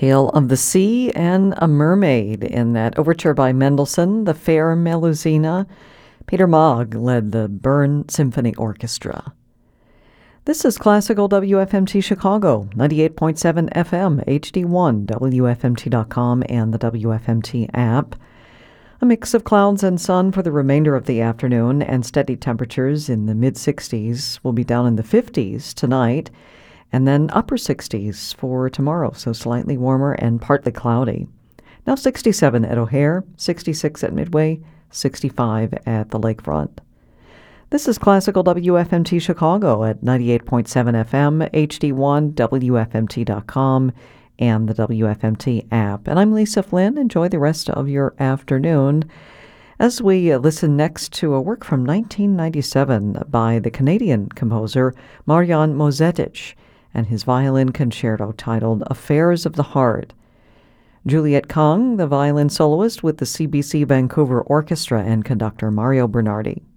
Tale of the Sea and a Mermaid in that overture by Mendelssohn, the Fair Melusina. Peter Maag led the Bern Symphony Orchestra. This is Classical WFMT Chicago, 98.7 FM, HD1, WFMT.com, and the WFMT app. A mix of clouds and sun for the remainder of the afternoon, and steady temperatures in the mid-60s. We'll be down in the 50s tonight, and then upper 60s for tomorrow, so slightly warmer and partly cloudy. Now 67 at O'Hare, 66 at Midway, 65 at the lakefront. This is Classical WFMT Chicago at 98.7 FM, HD1, WFMT.com, and the WFMT app. And I'm Lisa Flynn. Enjoy the rest of your afternoon as we listen next to a work from 1997 by the Canadian composer Marian Mozetich and his violin concerto titled Affairs of the Heart. Juliette Kang, the violin soloist with the CBC Vancouver Orchestra, and conductor Mario Bernardi.